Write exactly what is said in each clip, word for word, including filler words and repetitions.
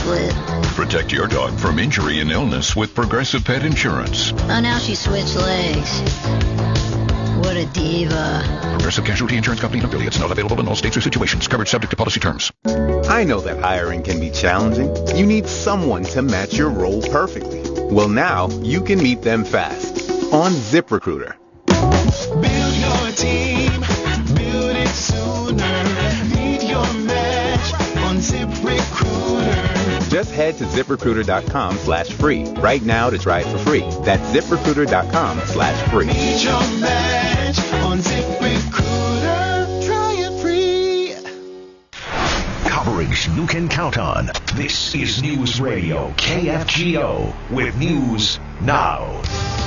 split. Protect your dog from injury and illness with Progressive Pet Insurance. Oh, now she switched legs. What a diva. Progressive Casualty Insurance Company and affiliates. Not available in all states or situations. Coverage subject to policy terms. I know that hiring can be challenging. You need someone to match your role perfectly. Well, now you can meet them fast on ZipRecruiter. Build your team. Build it sooner. Meet your match on ZipRecruiter. Just head to ZipRecruiter.com slash free right now to try it for free. That's ZipRecruiter.com slash free. Meet your match on ZipRecruiter. Try it free. Coverage you can count on. This is News Radio K F G O with News Now.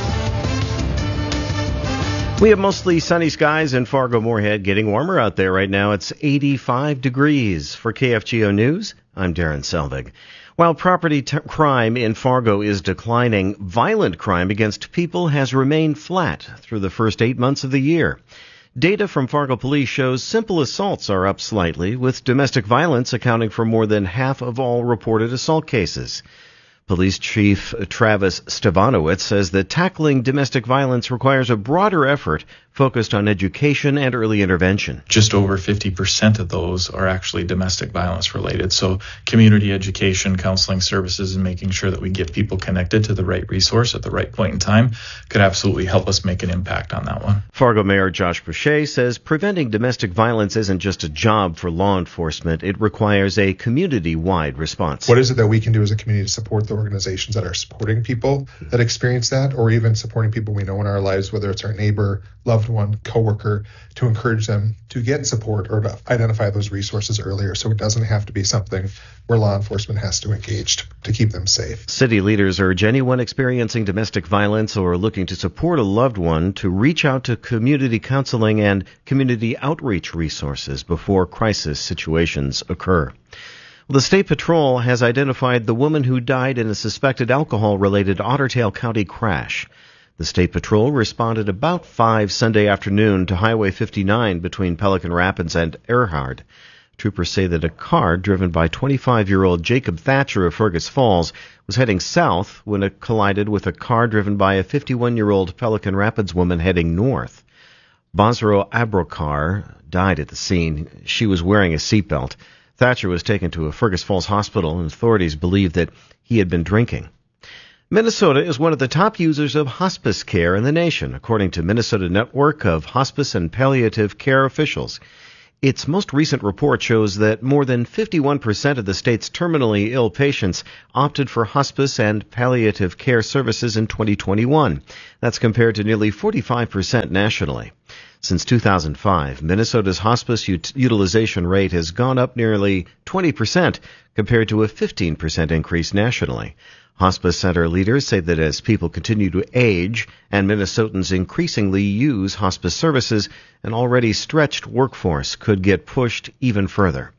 We have mostly sunny skies in Fargo-Moorhead. Getting warmer out there right now. It's eighty-five degrees. For K F G O News, I'm Darren Selvig. While property t- crime in Fargo is declining, violent crime against people has remained flat through the first eight months of the year. Data from Fargo Police shows simple assaults are up slightly, with domestic violence accounting for more than half of all reported assault cases. Police Chief Travis Stevanowitz says that tackling domestic violence requires a broader effort focused on education and early intervention. Just over fifty percent of those are actually domestic violence related. So community education, counseling services, and making sure that we get people connected to the right resource at the right point in time could absolutely help us make an impact on that one. Fargo Mayor Josh Boucher says preventing domestic violence isn't just a job for law enforcement. It requires a community-wide response. What is it that we can do as a community to support the organizations that are supporting people that experience that, or even supporting people we know in our lives, whether it's our neighbor, loved one, coworker, to encourage them to get support or to identify those resources earlier, so it doesn't have to be something where law enforcement has to engage to, to keep them safe. City leaders urge anyone experiencing domestic violence or looking to support a loved one to reach out to community counseling and community outreach resources before crisis situations occur. The State Patrol has identified the woman who died in a suspected alcohol-related Otter Tail County crash. The State Patrol responded about five Sunday afternoon to Highway fifty-nine between Pelican Rapids and Erhard. Troopers say that a car driven by twenty-five-year-old Jacob Thatcher of Fergus Falls was heading south when it collided with a car driven by a fifty-one-year-old Pelican Rapids woman heading north. Basro Abrokar died at the scene. She was wearing a seatbelt. Thatcher was taken to a Fergus Falls hospital, and authorities believe that he had been drinking. Minnesota is one of the top users of hospice care in the nation, according to Minnesota Network of Hospice and Palliative Care Officials. Its most recent report shows that more than fifty-one percent of the state's terminally ill patients opted for hospice and palliative care services in twenty twenty-one. That's compared to nearly forty-five percent nationally. Since two thousand five, Minnesota's hospice ut- utilization rate has gone up nearly twenty percent, compared to a fifteen percent increase nationally. Hospice center leaders say that as people continue to age and Minnesotans increasingly use hospice services, an already stretched workforce could get pushed even further.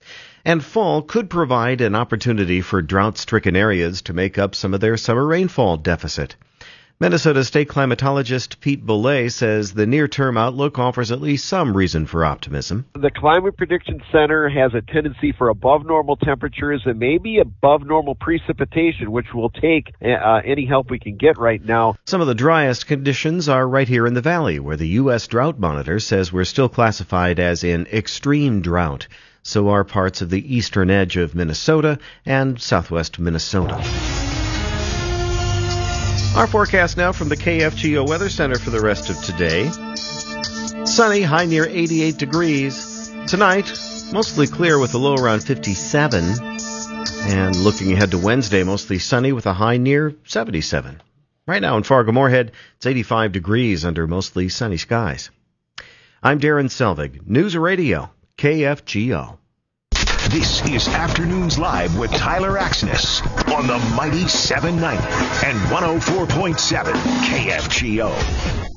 And fall could provide an opportunity for drought-stricken areas to make up some of their summer rainfall deficit. Minnesota state climatologist Pete Boulay says the near-term outlook offers at least some reason for optimism. The Climate Prediction Center has a tendency for above normal temperatures and maybe above normal precipitation, which will take uh, any help we can get right now. Some of the driest conditions are right here in the valley, where the U S Drought Monitor says we're still classified as in extreme drought. So are parts of the eastern edge of Minnesota and southwest Minnesota. Our forecast now from the K F G O Weather Center for the rest of today. Sunny, high near eighty-eight degrees. Tonight, mostly clear with a low around fifty-seven. And looking ahead to Wednesday, mostly sunny with a high near seventy-seven. Right now in Fargo-Moorhead, it's eighty-five degrees under mostly sunny skies. I'm Darren Selvig, News Radio, K F G O. This is Afternoons Live with Tyler Axness on the mighty seven ninety and one oh four point seven K F G O.